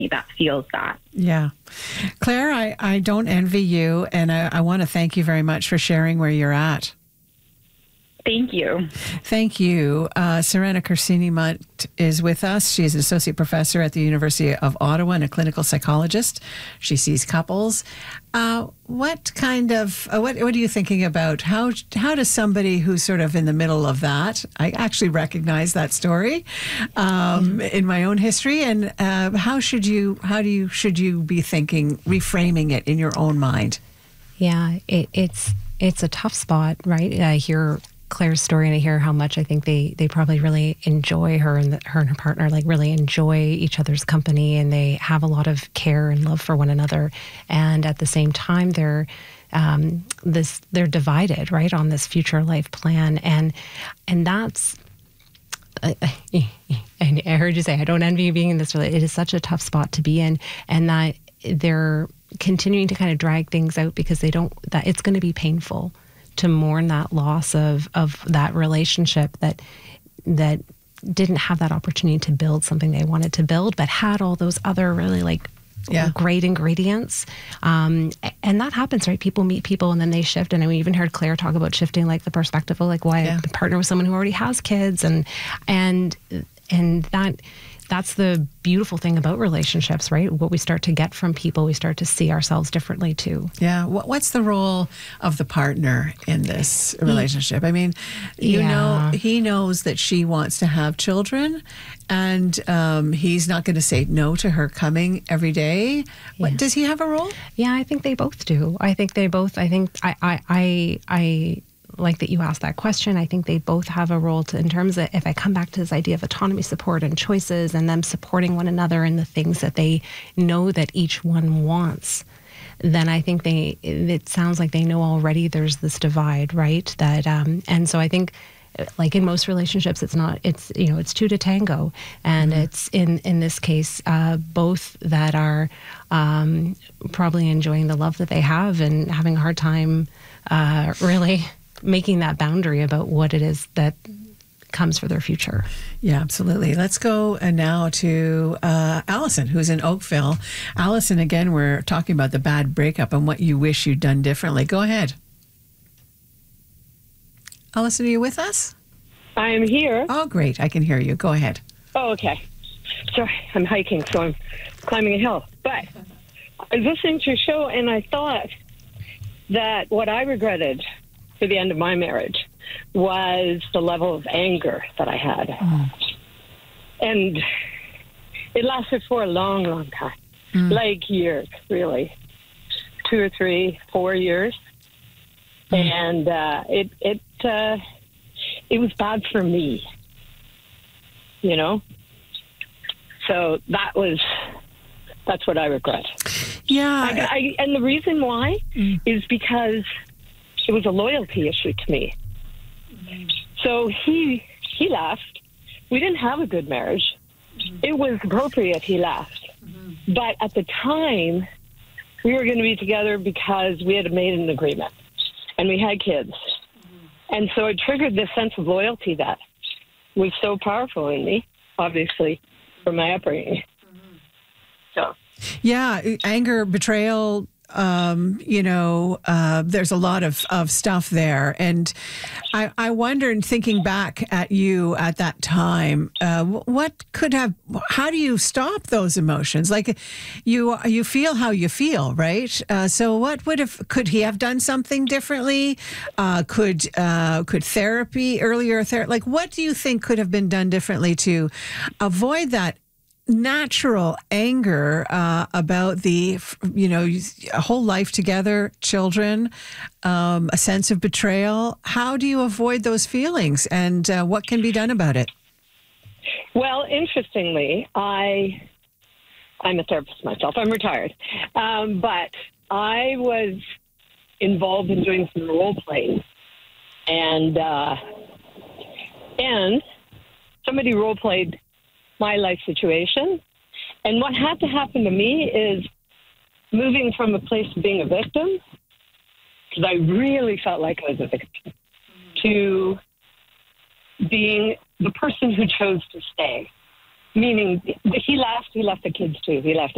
that feels that. Yeah. Claire, I don't envy you, and I want to thank you very much for sharing where you're at. Thank you. Thank you. Serena Corsini-Munt is with us. She is an associate professor at the University of Ottawa and a clinical psychologist. She sees couples. What are you thinking about? How does somebody who's sort of in the middle of that, I actually recognize that story in my own history, and should you be thinking, reframing it in your own mind? Yeah, it's a tough spot, right? I hear Claire's story and I hear how much I think they probably really enjoy her and her partner, like really enjoy each other's company, and they have a lot of care and love for one another. And at the same time, they're divided, right, on this future life plan. And that's, I heard you say, I don't envy you being in this relationship. It is such a tough spot to be in, and that they're continuing to kind of drag things out because that it's going to be painful to mourn that loss of that relationship that didn't have that opportunity to build something they wanted to build, but had all those other really great ingredients. And that happens, right? People meet people and then they shift. And we even heard Claire talk about shifting like the perspective of like why the partner with someone who already has kids, and that's the beautiful thing about relationships, right? What we start to get from people, we start to see ourselves differently too. Yeah. What's the role of the partner in this relationship? I mean, he knows that she wants to have children, and he's not going to say no to her coming every day. Yeah. Does he have a role? Yeah, I think they both do. I think I like that you asked that question. I think they both have a role in terms of, if I come back to this idea of autonomy, support, and choices, and them supporting one another in the things that they know that each one wants, then I think it sounds like they know already there's this divide, right? That, and so I think, like in most relationships, it's two to tango. And it's in this case, both that are probably enjoying the love that they have and having a hard time really making that boundary about what it is that comes for their future. Yeah, absolutely. Let's go now to Allison, who's in Oakville. Allison, again, we're talking about the bad breakup and what you wish you'd done differently. Go ahead. Allison, are you with us? I'm here. Oh, great. I can hear you. Go ahead. Oh, okay. Sorry, I'm hiking, so I'm climbing a hill. But I was listening to your show, and I thought that what I regretted for the end of my marriage was the level of anger that I had. And it lasted for a long, long time. Like years, really. 2 or 3, 4 years. And it was bad for me, you know? So that's what I regret. Yeah. And the reason why is because it was a loyalty issue to me. So he left. We didn't have a good marriage. It was appropriate he left. But at the time, we were going to be together because we had made an agreement and we had kids. And so it triggered this sense of loyalty that was so powerful in me, obviously, from my upbringing. So. Yeah, anger, betrayal, there's a lot of stuff there. And I wondered, thinking back at you at that time, how do you stop those emotions? Like you feel how you feel, right? So could he have done something differently? Could earlier therapy, like what do you think could have been done differently to avoid that natural anger about a whole life together, children, a sense of betrayal? How do you avoid those feelings, and what can be done about it? Well, interestingly, I'm a therapist myself. I'm retired. But I was involved in doing some role playing, and somebody role played my life situation. And what had to happen to me is moving from a place of being a victim, because I really felt like I was a victim, to being the person who chose to stay. Meaning, he left the kids too. He left